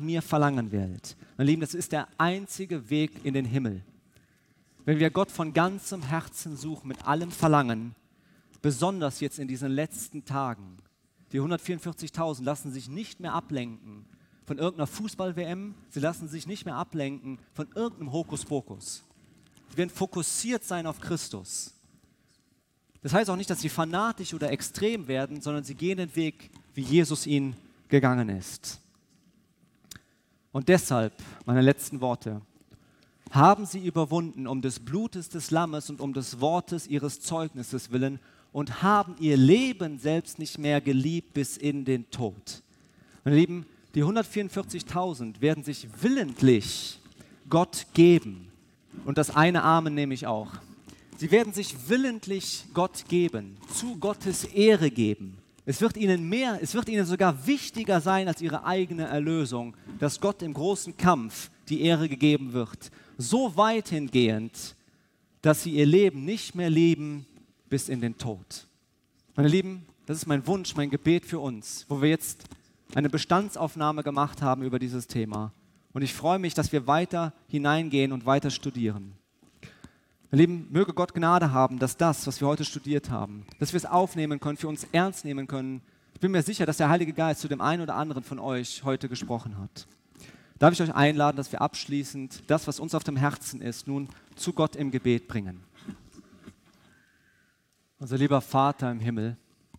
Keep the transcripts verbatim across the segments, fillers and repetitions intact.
mir verlangen werdet. Meine Lieben, das ist der einzige Weg in den Himmel. Wenn wir Gott von ganzem Herzen suchen, mit allem Verlangen, besonders jetzt in diesen letzten Tagen, die hundertvierundvierzigtausend lassen sich nicht mehr ablenken von irgendeiner Fußball-W M, sie lassen sich nicht mehr ablenken von irgendeinem Hokuspokus. Sie werden fokussiert sein auf Christus. Das heißt auch nicht, dass sie fanatisch oder extrem werden, sondern sie gehen den Weg, wie Jesus ihn gegangen ist. Und deshalb, meine letzten Worte, haben sie überwunden um des Blutes des Lammes und um des Wortes ihres Zeugnisses willen und haben ihr Leben selbst nicht mehr geliebt bis in den Tod. Meine Lieben, die hundertvierundvierzigtausend werden sich willentlich Gott geben. Und das eine Amen nehme ich auch. Sie werden sich willentlich Gott geben, zu Gottes Ehre geben. Es wird ihnen mehr, es wird ihnen sogar wichtiger sein als ihre eigene Erlösung, dass Gott im großen Kampf die Ehre gegeben wird. So weit hingehend, dass sie ihr Leben nicht mehr leben bis in den Tod. Meine Lieben, das ist mein Wunsch, mein Gebet für uns, wo wir jetzt eine Bestandsaufnahme gemacht haben über dieses Thema. Und ich freue mich, dass wir weiter hineingehen und weiter studieren. Meine Lieben, möge Gott Gnade haben, dass das, was wir heute studiert haben, dass wir es aufnehmen können, für uns ernst nehmen können. Ich bin mir sicher, dass der Heilige Geist zu dem einen oder anderen von euch heute gesprochen hat. Darf ich euch einladen, dass wir abschließend das, was uns auf dem Herzen ist, nun zu Gott im Gebet bringen. Unser lieber Vater im Himmel,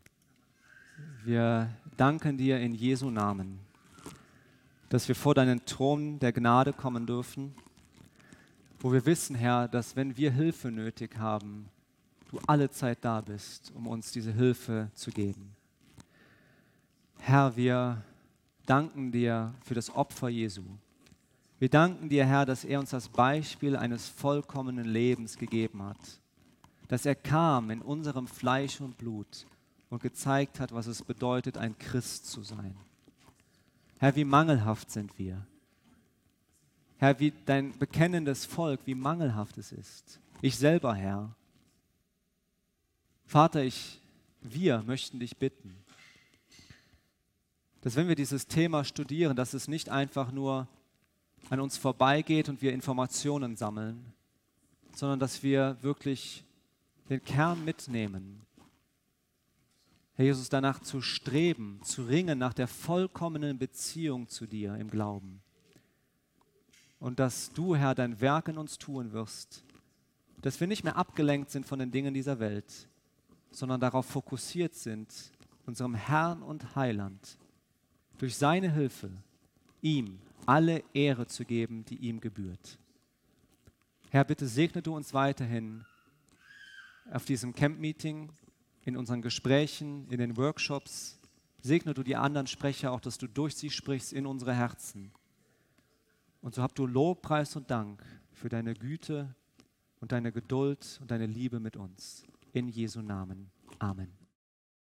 wir danken dir in Jesu Namen, dass wir vor deinen Thron der Gnade kommen dürfen, wo wir wissen, Herr, dass wenn wir Hilfe nötig haben, du alle Zeit da bist, um uns diese Hilfe zu geben. Herr, wir danken dir für das Opfer Jesu. Wir danken dir, Herr, dass er uns das Beispiel eines vollkommenen Lebens gegeben hat, dass er kam in unserem Fleisch und Blut und gezeigt hat, was es bedeutet, ein Christ zu sein. Herr, wie mangelhaft sind wir. Herr, wie dein bekennendes Volk, wie mangelhaft es ist. Ich selber, Herr. Vater, ich, wir möchten dich bitten, dass wenn wir dieses Thema studieren, dass es nicht einfach nur an uns vorbeigeht und wir Informationen sammeln, sondern dass wir wirklich den Kern mitnehmen. Herr Jesus, danach zu streben, zu ringen nach der vollkommenen Beziehung zu dir im Glauben. Und dass du, Herr, dein Werk in uns tun wirst, dass wir nicht mehr abgelenkt sind von den Dingen dieser Welt, sondern darauf fokussiert sind, unserem Herrn und Heiland durch seine Hilfe ihm alle Ehre zu geben, die ihm gebührt. Herr, bitte segne du uns weiterhin auf diesem Camp-Meeting, in unseren Gesprächen, in den Workshops. Segne du die anderen Sprecher auch, dass du durch sie sprichst in unsere Herzen. Und so habt du Lob, Preis und Dank für deine Güte und deine Geduld und deine Liebe mit uns. In Jesu Namen. Amen.